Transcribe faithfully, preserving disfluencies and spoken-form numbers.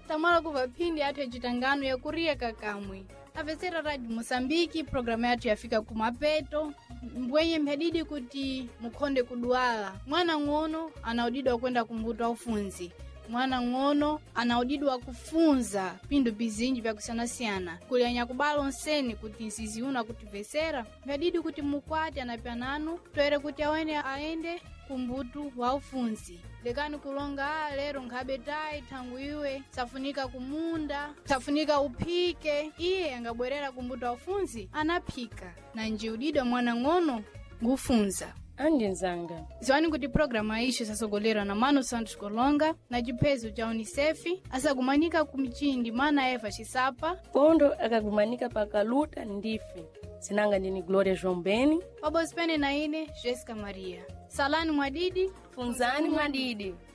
tamala kuva pindi atu ya chitangano ya kuria kakamwe. Avesera Radio Mosambiki, programa yatu yafika kumapeto. Mbwenye mhedidi kuti mukonde kuduala. Mwana ngono anaudidwa kwenda kumbuto ufunzi. Mwana ngono anaudidwa kufunza pindu bizinji vya kusanasiana. Kulianya kubalo nseni kuti nsizi una kuti vesera. Mhedidi kuti mukwati anapiananu. Tuere kuti awene aende kumbutu wa ufunzi. Dekani kulonga lero nkabetai tangu iwe safunika kumunda, safunika upike. Iye angabwerera kumbutu wa ufunzi anapika. Na njiudidwa mwana ngono ngufunza. Andi nzanga. Ziwani kuti programa isho sasogolera na Mano Santos Kolonga na jipezo cha UNICEF asagumanika kumchindi mana Eva Chisapa. Pondo akagumanika pakaluta ndife. Sinanga ndini Gloria Jombeni. Wabo spene na ine Jessica Maria. Salani Mwadidi. Funzani Mwadidi.